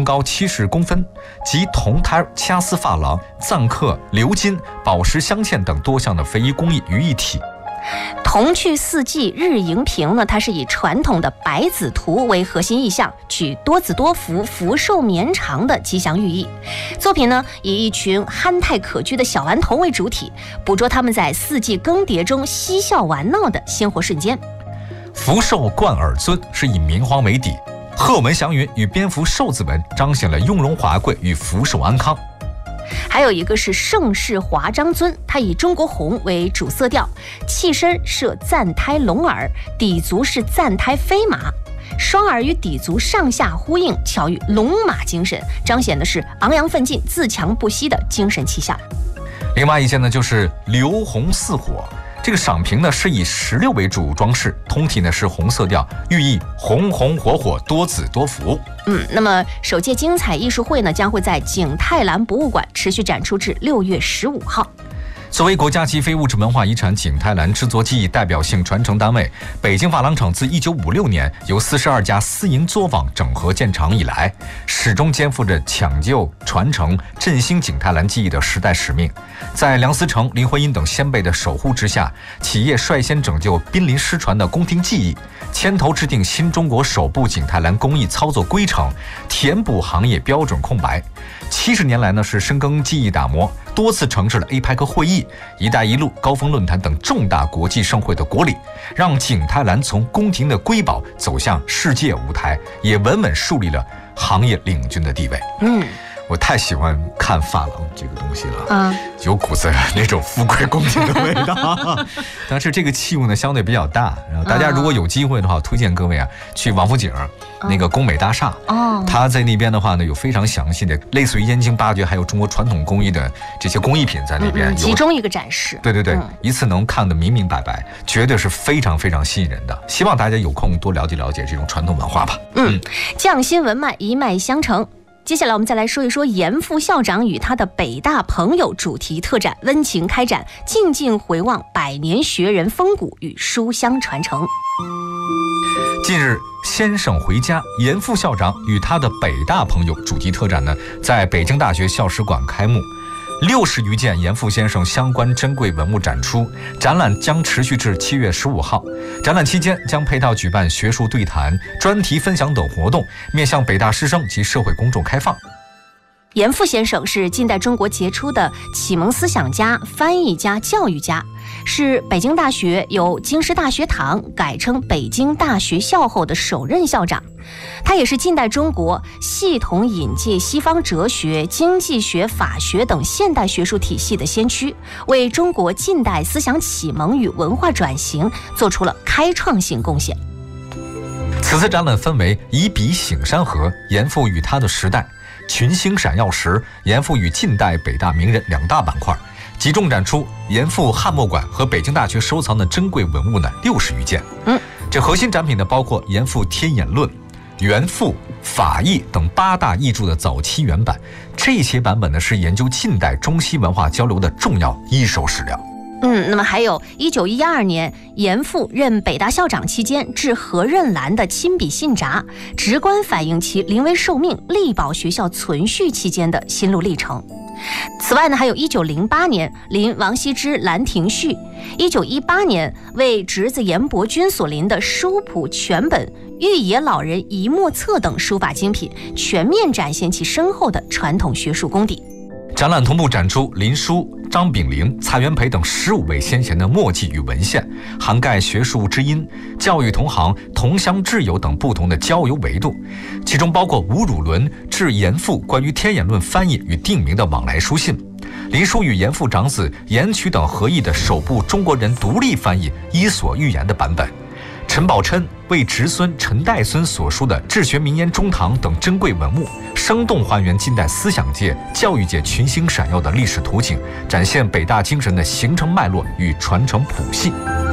中高70公分，及铜胎、掐丝珐琅、錾刻、鎏金、宝石镶嵌等多项的非遗工艺于一体。 童趣四季日荧屏呢，它是以传统的百子图为核心意象，取多子多福、福寿绵长的吉祥寓意。作品呢，以一群憨态可掬的小顽童为主体，捕捉他们在四季更迭中嬉笑玩闹的鲜活瞬间。 福寿冠耳尊是以明黄为底，鹤纹祥云与蝙蝠寿字纹彰显了雍容华贵与福寿安康。 还有一个是盛世华章尊，它以中国红为主色调，器身设赞胎龙耳，底足是赞胎飞马，双耳与底足上下呼应，巧喻龙马精神，彰显的是昂扬奋进、自强不息的精神气象。 另外一件呢，就是流红似火。这个赏屏呢是以石榴为主装饰，通体呢是红色调，寓意红红火火、多子多福。 那么首届精彩艺术会呢将会在景泰蓝博物馆持续展出至6月15号。 作为国家级非物质文化遗产景泰蓝制作技艺代表性传承单位，北京珐琅厂自1956年由42家私营作坊整合建厂以来，始终肩负着抢救、传承、振兴景泰蓝技艺的时代使命。在梁思成、林徽因等先辈的守护之下，企业率先拯救濒临失传的宫廷技艺，牵头制定新中国首部景泰蓝工艺操作规程，填补行业标准空白。70年来呢，是深耕技艺打磨，多次承制了 APEC 会议、一带一路、高峰论坛等重大国际盛会的国礼，让景泰蓝从宫廷的瑰宝走向世界舞台，也稳稳树立了行业领军的地位。我太喜欢看珐琅这个东西了，有股子那种富贵宫廷的味道。但是这个器物呢相对比较大，然后大家如果有机会的话，推荐各位啊去王府井那个工美大厦。它在那边的话呢，有非常详细的类似于燕京八绝还有中国传统工艺的这些工艺品在那边集中一个展示。 对，一次能看得明明白白，绝对是非常非常吸引人的。希望大家有空多了解了解这种传统文化吧。 匠心文脉一脉相承。接下来我们再来说一说严复校长与他的北大朋友主题特展温情开展，静静回望百年学人风骨与书香传承。 近日，先生回家严复校长与他的北大朋友主题特展呢，在北京大学校史馆开幕。60余件严复先生相关珍贵文物展出，展览将持续至7月15号。展览期间将配套举办学术对谈、专题分享等活动，面向北大师生及社会公众开放。 严复先生是近代中国杰出的启蒙思想家、翻译家、教育家，是北京大学由京师大学堂改称北京大学校后的首任校长。他也是近代中国系统引介西方哲学、经济学、法学等现代学术体系的先驱，为中国近代思想启蒙与文化转型做出了开创性贡献。 此次展览分为以笔醒山河、严复与他的时代、群星闪耀时、严复与近代北大名人2大板块，集中展出严复汉墨馆和北京大学收藏的珍贵文物呢60余件。这核心展品呢包括严复《天演论》、原复、法义等8大译著的早期原版，这些版本呢是研究近代中西文化交流的重要一手史料。 那么还有1912年严复任北大校长期间致何任兰的亲笔信札，直观反映其临危受命、力保学校存续期间的心路历程。此外呢，还有1908年临王羲之《兰亭序》，1918年为侄子严伯钧所临的书谱全本、御野老人遗墨册等书法精品，全面展现其深厚的传统学术功底。 展览同步展出林纾、张炳麟、蔡元培等15位先贤的墨迹与文献，涵盖学术知音、教育同行、同乡挚友等不同的交友维度，其中包括吴汝伦致严复关于《天演论》翻译与定名的往来书信，林纾与严复长子严渠等合译的首部中国人独立翻译《伊索寓言》的版本，陈宝琛为侄孙陈代孙所书的《治学名言中堂》等珍贵文物，生动还原近代思想界、教育界群星闪耀的历史图景，展现北大精神的形成脉络与传承谱系。